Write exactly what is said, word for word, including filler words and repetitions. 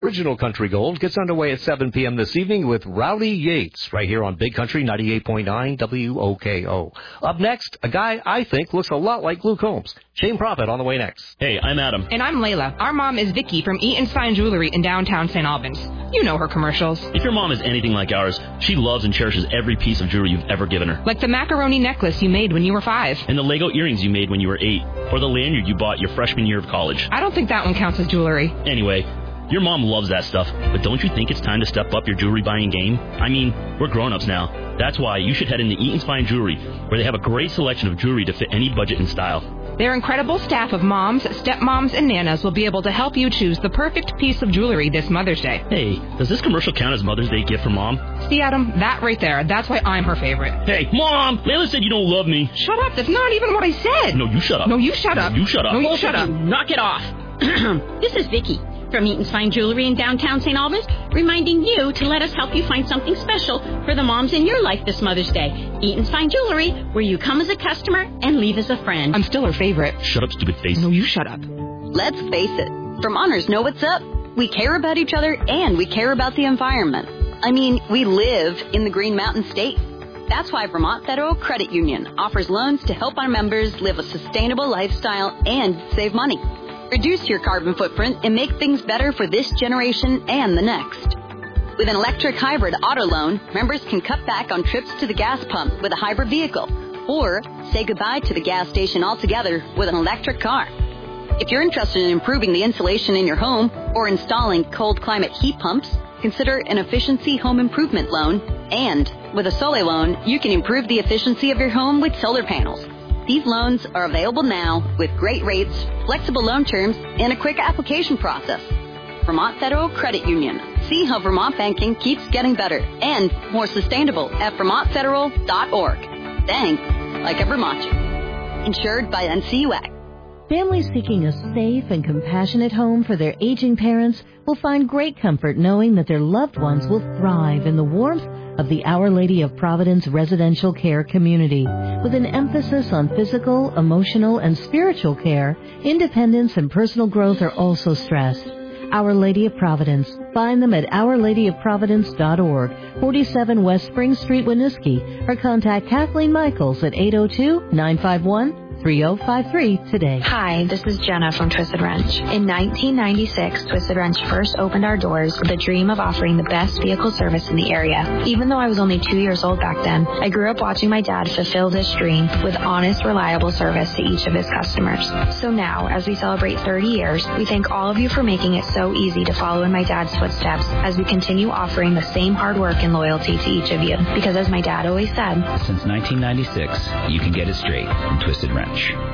Original Country Gold gets underway at seven p.m. this evening with Rowdy Yates, right here on Big Country ninety-eight point nine W O K O. Up next, a guy I think looks a lot like Luke Combs. Shane Prophet on the way next. Hey, I'm Adam. And I'm Layla. Our mom is Vicky from Eaton's Fine Jewelry in downtown Saint Albans. You know her commercials. If your mom is anything like ours, she loves and cherishes every piece of jewelry you've ever given her. Like the macaroni necklace you made when you were five. And the Lego earrings you made when you were eight. Or the lanyard you bought your freshman year of college. I don't think that one counts as jewelry. Anyway, your mom loves that stuff, but don't you think it's time to step up your jewelry buying game? I mean, we're grown-ups now. That's why you should head into Eaton's Fine Jewelry, where they have a great selection of jewelry to fit any budget and style. Their incredible staff of moms, stepmoms, and nanas will be able to help you choose the perfect piece of jewelry this Mother's Day. Hey, does this commercial count as Mother's Day gift for Mom? See, Adam, that right there, that's why I'm her favorite. Hey, Mom! Layla said you don't love me. Shut up, that's not even what I said. No, you shut up. No, you shut up. No, you shut up. No, you Both shut of up. you, knock it off. This is Vicky from Eaton's Fine Jewelry in downtown Saint Albans, reminding you to let us help you find something special for the moms in your life this Mother's Day. Eaton's Fine Jewelry, where you come as a customer and leave as a friend. I'm still her favorite. Shut up, stupid face. No, you shut up. Let's face it, Vermonters know what's up. We care about each other and we care about the environment. I mean, we live in the Green Mountain State. That's why Vermont Federal Credit Union offers loans to help our members live a sustainable lifestyle and save money. Reduce your carbon footprint and make things better for this generation and the next. With an electric hybrid auto loan, members can cut back on trips to the gas pump with a hybrid vehicle, or say goodbye to the gas station altogether with an electric car. If you're interested in improving the insulation in your home or installing cold climate heat pumps, consider an efficiency home improvement loan. And with a solar loan, you can improve the efficiency of your home with solar panels. These loans are available now with great rates, flexible loan terms, and a quick application process. Vermont Federal Credit Union. See how Vermont banking keeps getting better and more sustainable at vermont federal dot org. Thanks, like a Vermonter. Insured by N C U A C. Families seeking a safe and compassionate home for their aging parents will find great comfort knowing that their loved ones will thrive in the warmth of the Our Lady of Providence residential care community. With an emphasis on physical, emotional, and spiritual care, independence and personal growth are also stressed. Our Lady of Providence. Find them at our lady of providence dot org, forty-seven West Spring Street, Winooski, or contact Kathleen Michaels at eight oh two, nine five one, three oh five three today. Hi, this is Jenna from Twisted Wrench. In nineteen ninety-six, Twisted Wrench first opened our doors with the dream of offering the best vehicle service in the area. Even though I was only two years old back then, I grew up watching my dad fulfill this dream with honest, reliable service to each of his customers. So now, as we celebrate thirty years, we thank all of you for making it so easy to follow in my dad's footsteps as we continue offering the same hard work and loyalty to each of you. Because as my dad always said, since nineteen ninety-six, you can get it straight from Twisted Wrench.